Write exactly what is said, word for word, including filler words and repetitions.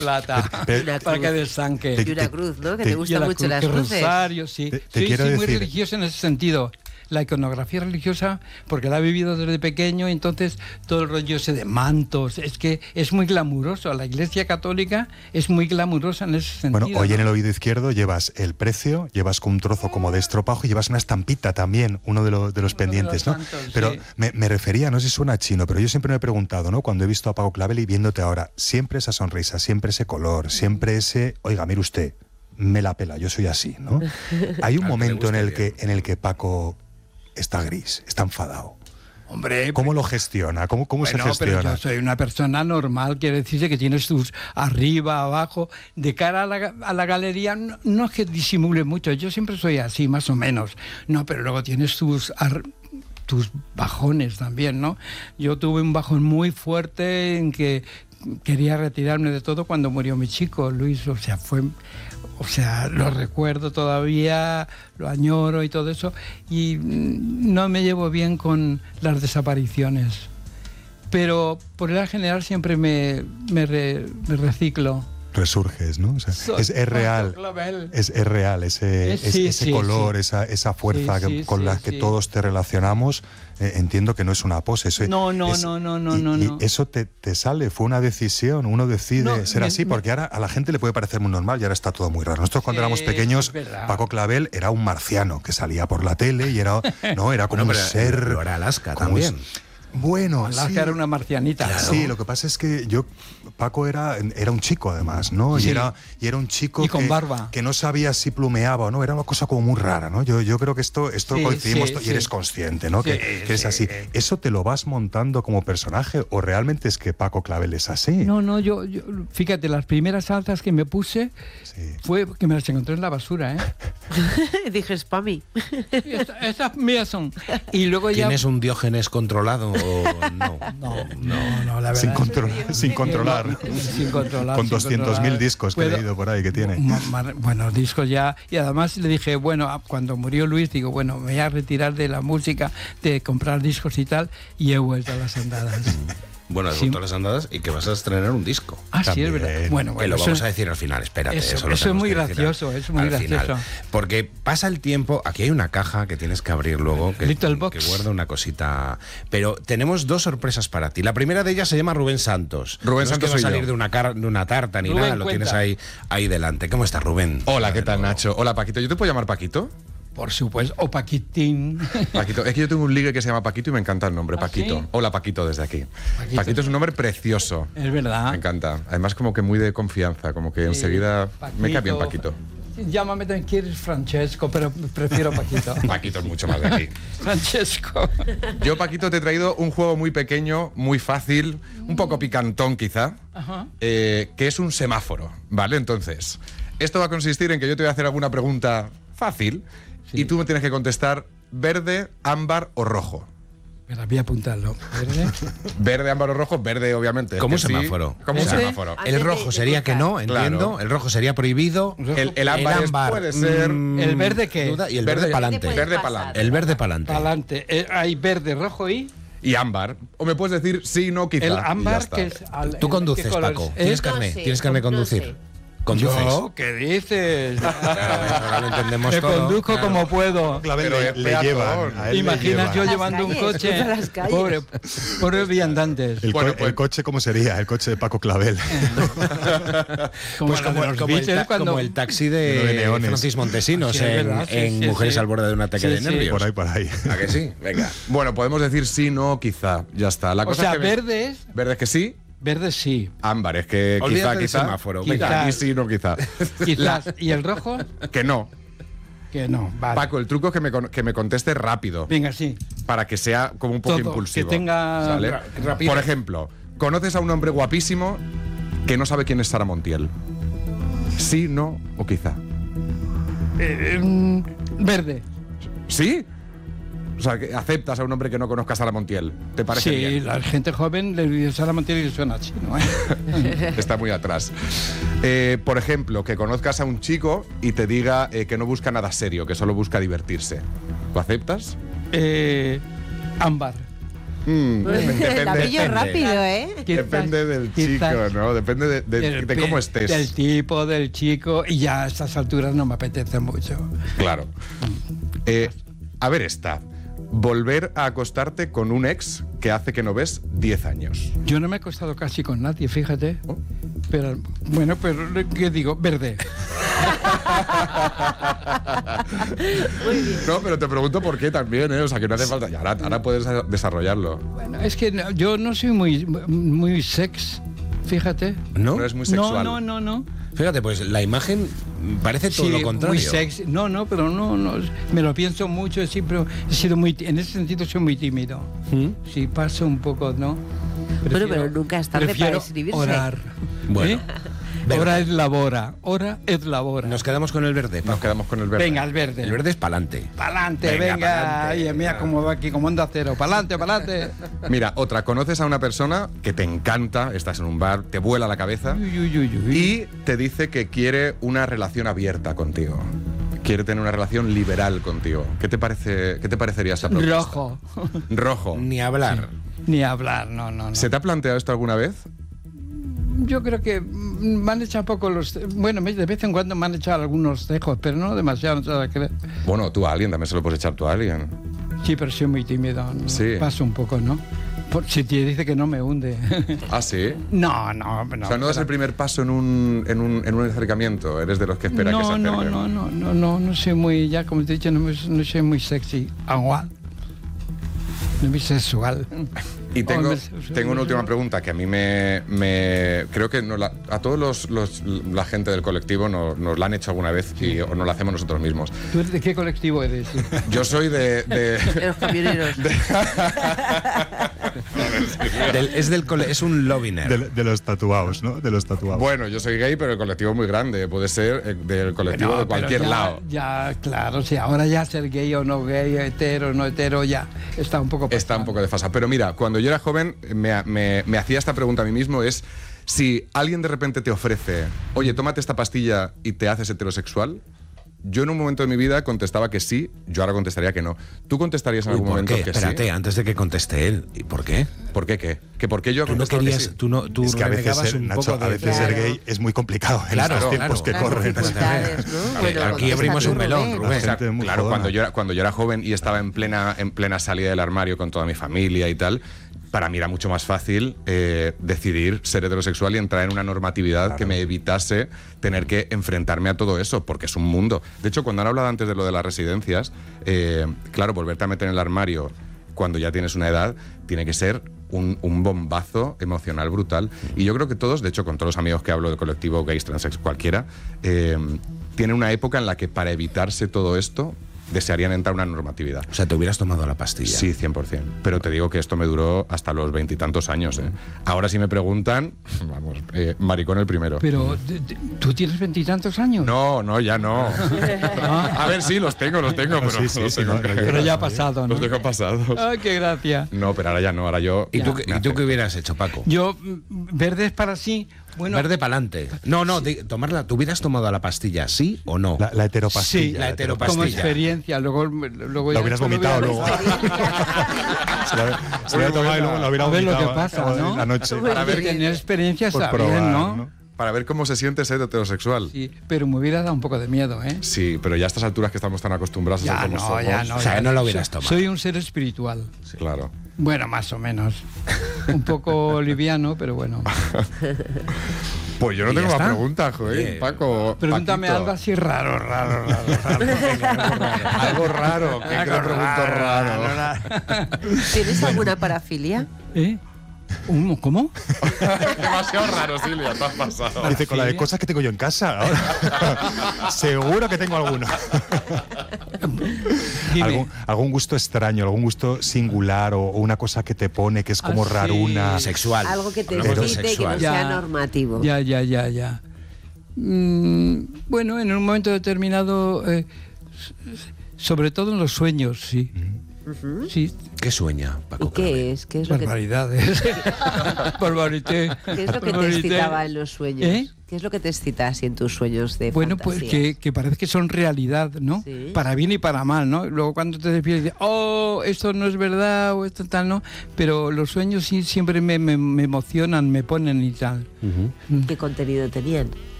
plata para que desanque. Y una cruz, ¿no? Que te, te gustan mucho las cruces. Rosario, sí. Te, te sí, quiero sí, decir... muy religioso en ese sentido. La iconografía religiosa, porque la he vivido desde pequeño, entonces todo el rollo ese de mantos, es que es muy glamuroso. La Iglesia Católica es muy glamurosa en ese sentido. Bueno, hoy ¿no? en el oído izquierdo llevas el precio, llevas con un trozo como de estropajo y llevas una estampita también, uno de los, de los pendientes, de los ¿no? santos, pero sí. me, me refería, no sé si suena chino, pero yo siempre me he preguntado, ¿no? Cuando he visto a Paco Clavel y viéndote ahora, siempre esa sonrisa, siempre ese color, siempre ese, oiga, mire usted, me la pela, yo soy así, ¿no? Hay un momento en el que, en el que Paco está gris, está enfadado. Hombre, ¿Cómo lo gestiona? ¿Cómo, cómo bueno, se gestiona? Pero yo soy una persona normal, quiere decirse que tienes tus arriba, abajo, de cara a la, a la galería, no, no es que disimule mucho, yo siempre soy así, más o menos, no, pero luego tienes tus... Ar, tus bajones también, ¿no? Yo tuve un bajón muy fuerte en que quería retirarme de todo cuando murió mi chico, Luis, o sea, fue... O sea, lo recuerdo todavía, lo añoro y todo eso, y no me llevo bien con las desapariciones. Pero por el general siempre me, me, re, me reciclo. Resurges, ¿no? O sea, es, es real, es, es real ese, es, sí, ese sí, color, sí. Esa, esa fuerza sí, que, sí, con sí, la que sí. todos te relacionamos. Eh, entiendo que no es una pose. Eso no, no, es, no, no, no, y, no, y no. eso te, te sale, fue una decisión, uno decide no, ser me, así, porque me... ahora a la gente le puede parecer muy normal y ahora está todo muy raro. Nosotros cuando sí, éramos pequeños, Paco Clavel era un marciano que salía por la tele y era, no, era como bueno, un ser... Pero era Alaska también. Un, Bueno, Alaska sí. era una marcianita. Claro. Sí, lo que pasa es que yo, Paco era, era un chico además, ¿no? Sí. Y, era, y era un chico y con que, barba. que no sabía si plumeaba o no, era una cosa como muy rara, ¿no? Yo, yo creo que esto, esto sí, coincidimos sí, y eres sí. consciente, ¿no? Sí, que, que eres sí. así. ¿Eso te lo vas montando como personaje o realmente es que Paco Clavel es así? No, no, yo, yo fíjate, las primeras alzas que me puse sí. fue que me las encontré en la basura, ¿eh? Dije spammy. Esta, estas mías son. Y luego ya... ¿Tienes un Diógenes controlado o no? No, no, no, la verdad. Sin, control, sin controlar. No, sin controlar. Con doscientos mil discos que he leído por ahí que tiene. Bueno, discos ya. Y además le dije, bueno, cuando murió Luis, digo, bueno, me voy a retirar de la música, de comprar discos y tal, y he vuelto a las andadas. Bueno, has vuelto a las andadas y que vas a estrenar un disco. Ah, también. Sí, es verdad. Bueno, bueno, que lo eso, vamos a decir al final, espérate. Eso, eso, lo eso es muy gracioso, es muy gracioso. Final. Porque pasa el tiempo, aquí hay una caja que tienes que abrir luego, que, Little Box. que guarda una cosita. Pero tenemos dos sorpresas para ti. La primera de ellas se llama Rubén Santos. Rubén no Santos es que va a salir yo. de una, car de una tarta ni Rubén, nada, lo cuenta. tienes ahí, ahí delante. ¿Cómo estás, Rubén? Hola, ¿qué tal, Nacho? Hola, Paquito. ¿Yo te puedo llamar Paquito? Por supuesto, o Paquitín. Paquito, es que yo tengo un ligue que se llama Paquito y me encanta el nombre, ¿Ah, Paquito. sí? Hola, Paquito, desde aquí. Paquito. Paquito es un nombre precioso. Es verdad. Me encanta. Además, como que muy de confianza, como que sí. enseguida Paquito, me cae bien Paquito. Llámame también, quieres Francesco, pero prefiero Paquito. Paquito es mucho más de aquí. Francesco. Yo, Paquito, te he traído un juego muy pequeño, muy fácil, un poco picantón quizá, Ajá. eh, que es un semáforo, ¿vale? Entonces, esto va a consistir en que yo te voy a hacer alguna pregunta fácil sí. y tú me tienes que contestar verde, ámbar o rojo. Pero voy a apuntarlo. ¿Verde? Verde, ámbar o rojo, verde obviamente. Como un sí, semáforo. Como un ¿Este? semáforo. El rojo sería que no, entiendo. Claro. El rojo sería prohibido. El, el ámbar, el es- ámbar puede ser... mm, ¿El verde qué? duda, y el Verde- verde, pa'lante. puede Verde pasar. pa'lante. El verde pa'lante. Adelante. Eh, hay verde, rojo y... Y ámbar. O me puedes decir sí, no, quizá. El y ya ámbar, está. que es... al- Tú el- conduces, ¿qué color Paco. es? ¿Tienes ¿Eh? carne? No sé, ¿Tienes carne de no conducir? sé. ¿Conduces? Yo, ¿qué dices? Ahora lo entendemos Me todo. conduzco Claro. como puedo. Clavel Pero le, es le peatón. llevan. a él le Imaginas yo llevan. llevando un calles, coche. cruza las calles. Pobre, pobres viandantes. El, Bueno, co- pues- el coche, ¿cómo sería? El coche de Paco Clavel. Como, Pues los como, de los como el Beatles ta- cuando- como el taxi Lleno de de neones. Francis Montesinos Sí, es en, verdad, sí, en sí, Mujeres sí. al borde de un ataque Sí, de sí. nervios. Por ahí, por ahí. ¿A que sí? Venga. Bueno, podemos decir sí, no, quizá. Ya está. La O cosa sea, es que me- verde es... Verde es que sí, Verde sí. ámbar es que quizá, Olvídate del quizá. semáforo, Quizá. venga. Y sí, no, quizá. Quizás. ¿Y el rojo? Que no. Que no. Vale. Paco, el truco es que me, con- que me conteste rápido. Venga, sí. Para que sea como un poco Todo, impulsivo. que tenga ¿Sale? ra- rapidez. Por ejemplo, conoces a un hombre guapísimo que no sabe quién es Sara Montiel. Sí, no o quizá. Eh, mm, verde. ¿Sí? O sea, que aceptas a un hombre que no conozca a Sara Montiel. ¿Te parece Sí, bien? la gente joven le dice Sara Montiel y le suena chino, ¿eh? Está muy atrás. Eh, por ejemplo, que conozcas a un chico y te diga eh, que no busca nada serio, que solo busca divertirse. ¿Lo aceptas? Eh, ámbar. Mm, La depende, pillo rápido, ¿eh? Quizás- depende del quizás- chico, ¿no? Depende de, de- del de cómo pe- estés. Del tipo, del chico, y ya a estas alturas no me apetece mucho. Claro. Eh, a ver esta. Volver a acostarte con un ex que hace que no ves diez años. Yo no me he acostado casi con nadie, fíjate. Oh. Pero, bueno, pero, ¿qué digo? Verde. No, pero te pregunto por qué también, ¿eh? O sea, que no hace falta. Y ahora, ahora puedes desarrollarlo. Bueno, es que no- yo no soy muy, muy sex, fíjate. ¿No? No es muy sexual. No, no, no, no. Fíjate, pues la imagen parece todo Sí, lo contrario. muy sexy. No, no, pero no, no. Me lo pienso mucho. Siempre he sido muy. En ese sentido, soy muy tímido. ¿Mm? Sí, paso un poco, ¿no? Bueno, pero nunca es tarde para prefiero escribirse. Orar. Bueno, ¿Eh? verde. Hora es labora. Hora es labora. Nos quedamos con el verde. Nos quedamos con el verde. Venga, el verde. El verde es pa'lante. Pa'lante, Venga, venga. pa'lante. Ay, mira cómo va aquí, como onda cero. Pa'lante, pa'lante. Mira, otra. Conoces a una persona que te encanta, estás en un bar, te vuela la cabeza Uy, uy, uy, uy. y te dice que quiere una relación abierta contigo. Quiere tener una relación liberal contigo. ¿Qué te parece? ¿Qué te parecería esa propuesta? Rojo. Rojo. Ni hablar. Ni hablar, no, no, no. ¿Se te ha planteado esto alguna vez? Yo creo que mm, me han echado poco los... Bueno, me- de vez en cuando me han echado algunos cejos, pero no demasiado, no se la creo. Bueno, tú a alguien, también se lo puedes echar tú a alguien. Sí, pero soy muy tímido. ¿no? Sí. Paso un poco, ¿no? Por- si te dice que no me hunde. Ah, sí. no, no, no. o sea, no das el primer paso en un, en un, en un acercamiento, eres de los que espera no, que se acerque. no, no, no, no, no, no soy muy, ya como te he dicho, no, me- no soy muy sexy. Igual. No muy sexual. Y tengo, Oh, me- tengo una última pregunta que a mí me... me- creo que nos la- a todos los, los- la gente del colectivo nos, nos la han hecho alguna vez y, o nos la hacemos nosotros mismos. ¿Tú eres de qué colectivo eres? Yo soy de... de- De los camioneros. Del- es, del cole- es un loviner. De, de los tatuados, ¿no? De los tatuados. bueno, yo soy gay, pero el colectivo es muy grande. Puede ser eh, del colectivo No, de pero cualquier ya- lado. Ya, claro, sí, ahora ya ser gay o no gay, hetero o no hetero, ya está un poco Está un pasado. poco desfasado. Pero mira, cuando yo era joven me, me- me hacía esta pregunta a mí mismo, es si alguien de repente te ofrece, oye, tómate esta pastilla y te haces heterosexual, yo en un momento de mi vida contestaba que sí, yo ahora contestaría que no. ¿Tú contestarías en Uy, algún ¿por momento qué? que Espérate, sí? antes de que conteste él. ¿Y por qué? ¿Por qué qué? ¿Que por qué yo Tú no contestaba que querías, sí? tú no, tú es que a veces, renegabas ser, un Nacho, poco a de... veces Claro. ser gay es muy complicado en Claro, estos tiempos claro. que Las corren. dificultades, ¿no? A ver, Bueno, aquí contesta abrimos tú, un melón, Rubén. Rubén. La gente muy Claro, jodona. cuando yo, era, cuando yo era joven y estaba en plena, en plena salida del armario con toda mi familia y tal, para mí era mucho más fácil eh, decidir ser heterosexual y entrar en una normatividad Claro. que me evitase tener que enfrentarme a todo eso, porque es un mundo. De hecho, cuando han hablado antes de lo de las residencias, eh, claro, volverte a meter en el armario cuando ya tienes una edad, tiene que ser un, un bombazo emocional brutal. Y yo creo que todos, de hecho, con todos los amigos que hablo del colectivo gays, transex, cualquiera, eh, tienen una época en la que para evitarse todo esto desearían entrar a una normatividad. O sea, te hubieras tomado la pastilla. Sí, cien por ciento. Pero te digo que esto me duró hasta los veintitantos años. ¿eh? Ahora si me preguntan, vamos, eh, maricón el primero. Pero, de- de- ¿tú tienes veintitantos años? No, no, ya no. A ver, sí, los tengo, los tengo, pero Sí, sí, los sí, tengo no, que- Pero ya ha pasado, ¿no? los tengo pasados. Ay, qué gracia. No, pero ahora ya no, ahora yo... ¿Y tú, me qué- y tú hace- qué hubieras hecho, Paco? Yo, mm, verde es para sí. Bueno, Verde pa'lante. No, no, di- tomarla. ¿Tú hubieras tomado la pastilla, sí o no? La, la heteropastilla. Sí, la heteropastilla. como experiencia. Luego, luego La ya hubieras después lo vomitado hubiera- luego. Se la, se la hubiera tomado y luego la hubiera A ver lo vomitado que pasa, al cabo de ¿no? la noche. Para ver, Tener experiencia Por está probar, bien, ¿no? ¿no? para ver cómo se siente ser heterosexual. Sí, pero me hubiera dado un poco de miedo, ¿eh? Sí, pero ya a estas alturas que estamos tan acostumbrados a Ya ser como no, somos. ya no. O sea, ya- no lo hubieras soy- tomado. Soy un ser espiritual. Claro. Bueno, más o menos. Un poco liviano, pero bueno. Pues yo no ¿Y tengo ya más está? preguntas, joder. Oye, Paco. Pregúntame Paquito. algo así raro, raro, raro, raro. Algo raro. ¿Qué que Algo le pregunto raro? ¿Tienes alguna parafilia? ¿Eh? ¿Un- ¿Cómo? Demasiado raro, Silvia, te has pasado. Dice, con la de cosas que tengo yo en casa ahora. Seguro que tengo alguno. Dime. ¿Algún, algún gusto extraño, algún gusto singular o, o una cosa que te pone que es como Ah, sí. raruna. Sexual. Algo que te Hablamos de excite y que no sexual. sea Ya. normativo. Ya, ya, ya, ya. Mm, bueno, en un momento determinado, eh, s- sobre todo en los sueños, sí. Sí, ¿Qué sueña, Paco? ¿Y qué es? ¿Qué es lo que, barbaridades. Barbarité. qué es lo que te Barbarité. excitaba en los sueños? ¿Eh? ¿Qué es lo que te excita así en tus sueños de Bueno, pues fantasías? que, que parece que son realidad, ¿no? Sí. Para bien y para mal, ¿no? Luego cuando te despiertas dices, oh, esto no es verdad o esto tal, ¿no? Pero los sueños sí siempre me, me, me emocionan, me ponen y tal. ¿Qué contenido tenían?